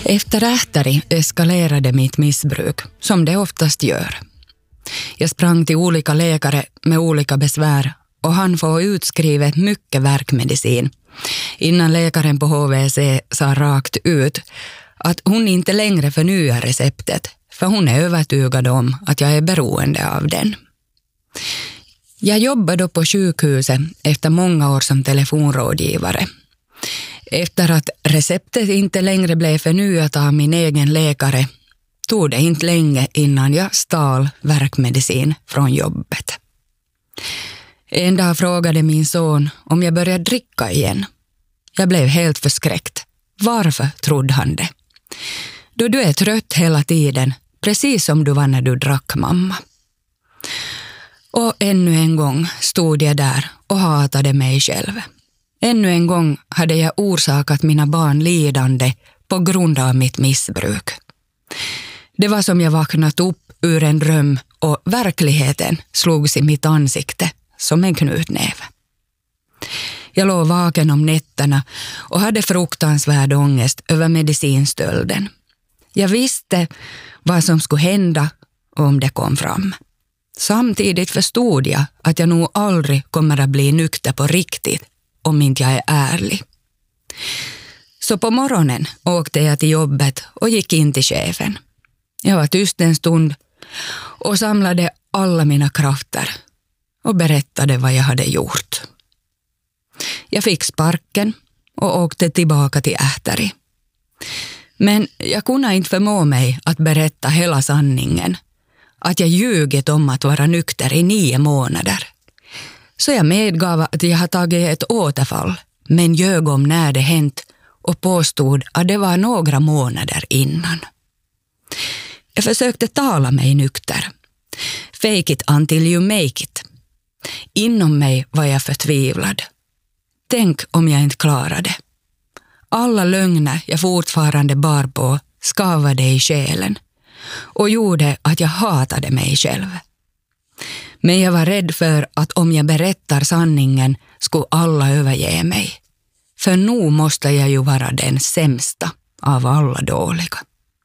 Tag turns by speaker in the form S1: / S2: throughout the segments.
S1: Efter Ähtari eskalerade mitt missbruk, som det oftast gör. Jag sprang till olika läkare med olika besvär och han får utskrivet mycket värkmedicin innan läkaren på HVC sa rakt ut att hon inte längre förnyar receptet för hon är övertygad om att jag är beroende av den. Jag jobbade då på sjukhuset efter många år som telefonrådgivare. Efter att receptet inte längre blev förnyat av min egen läkare tog det inte länge innan jag stal värkmedicin från jobbet. En dag frågade min son om jag började dricka igen. Jag blev helt förskräckt. Varför, trodde han det? Då du är trött hela tiden, precis som du var när du drack, mamma. Och ännu en gång stod jag där och hatade mig själv. Ännu en gång hade jag orsakat mina barn lidande på grund av mitt missbruk. Det var som jag vaknat upp ur en dröm och verkligheten slogs i mitt ansikte som en knutnäve. Jag låg vaken om nätterna och hade fruktansvärd ångest över medicinstölden. Jag visste vad som skulle hända om det kom fram. Samtidigt förstod jag att jag nog aldrig kommer att bli nykter på riktigt om inte jag är ärlig. Så på morgonen åkte jag till jobbet och gick in till chefen. Jag var tyst en stund och samlade alla mina krafter och berättade vad jag hade gjort. Jag fick sparken och åkte tillbaka till Ähtari. Men jag kunde inte förmå mig att berätta hela sanningen. Att jag ljugit om att vara nykter i 9 månader. Så jag medgav att jag hade tagit ett återfall, men ljög om när det hänt och påstod att det var några månader innan. Jag försökte tala mig nykter. Fake it until you make it. Inom mig var jag förtvivlad. Tänk om jag inte klarade. Alla lögner jag fortfarande bar på skavade i själen och gjorde att jag hatade mig själv. Men jag var rädd för att om jag berättar sanningen skulle alla överge mig. För nu måste jag ju vara den sämsta av alla dåliga.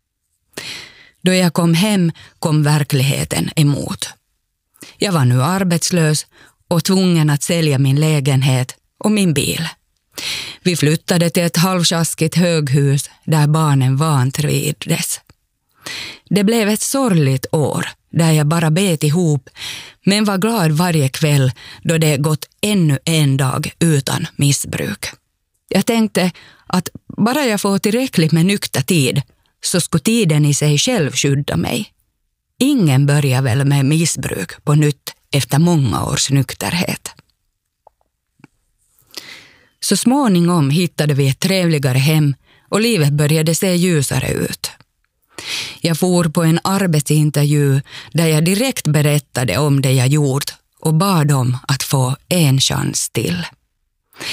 S1: Då jag kom hem kom verkligheten emot. Jag var nu arbetslös och tvungen att sälja min lägenhet och min bil. Vi flyttade till ett halvsjaskigt höghus där barnen vantrivdes. Det blev ett sorgligt år där jag bara bet ihop men var glad varje kväll då det gått ännu en dag utan missbruk. Jag tänkte att bara jag får tillräckligt med nykter tid så skulle tiden i sig själv skydda mig. Ingen börjar väl med missbruk på nytt efter många års nykterhet. Så småningom hittade vi ett trevligare hem och livet började se ljusare ut. Jag for på en arbetsintervju där jag direkt berättade om det jag gjort och bad om att få en chans till.